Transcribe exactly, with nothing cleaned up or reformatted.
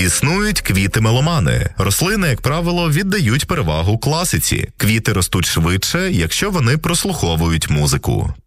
Існують квіти-меломани. Рослини, як правило, віддають перевагу класиці. Квіти ростуть швидше, якщо вони прослуховують музику.